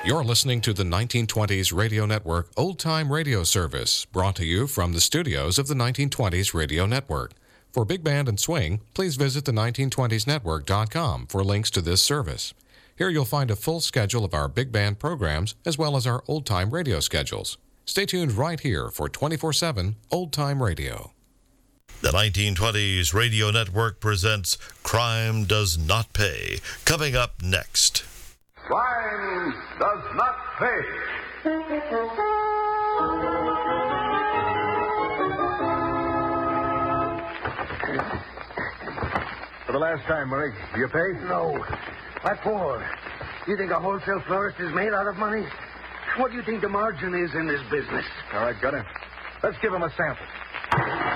You're listening to the 1920s Radio Network Old Time Radio Service, brought to you from the studios of the 1920s Radio Network. For Big Band and Swing, please visit the 1920snetwork.com for links to this service. Here you'll find a full schedule of our big band programs as well as our old-time radio schedules. Stay tuned right here for 24/7 Old-Time Radio. The 1920s Radio Network presents Crime Does Not Pay, coming up next. Crime does not pay. For the last time, Murray, do you pay? No. What for? You think a wholesale florist is made out of money? What do you think the margin is in this business? All right, got him. Let's give him a sample.